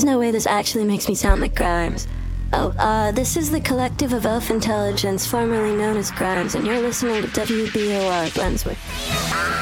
There's no way this actually makes me sound like Grimes. This is the Collective of Elf Intelligence, formerly known as Grimes, and you're listening to WBOR Brunswick.